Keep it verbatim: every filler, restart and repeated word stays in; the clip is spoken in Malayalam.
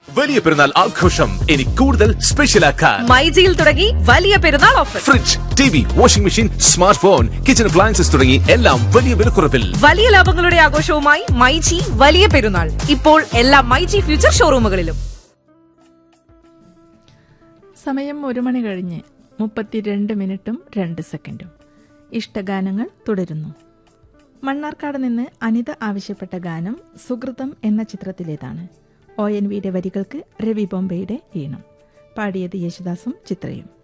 വലിയ പെരുന്നാൾ ആഘോഷം ഇനി കൂടുതൽ സ്പെഷ്യൽ ആക്കാൻ മൈജിയിൽ തുടങ്ങി വലിയ പെരുന്നാൾ offer. Fridge, T V, washing machine, smart phone, kitchen appliances തുടങ്ങി എല്ലാം വലിയ വിലക്കുറവിൽ. വലിയ ലാഭങ്ങളുടെ ആഘോഷവുമായി മൈജി വലിയ പെരുന്നാൾ ഇപ്പോൾ എല്ലാ മൈജി ഫ്യൂച്ചർ ഷോറൂമുകളിലും. സമയം ഒരു മണി കഴിഞ്ഞ് മുപ്പത്തിരണ്ട് മിനിറ്റും രണ്ട് സെക്കൻഡും. ഇഷ്ടഗാനങ്ങൾ തുടരുന്നു. മണ്ണാർക്കാട് നിന്ന് അനിത ആവശ്യപ്പെട്ട ഗാനം സുഹൃതം എന്ന ചിത്രത്തിലേതാണ്. ഒ എൻ വിയുടെ വരികൾക്ക് രവി ബോംബെയുടെ ഈണം. പാടിയത് യേശുദാസും ചിത്രയും.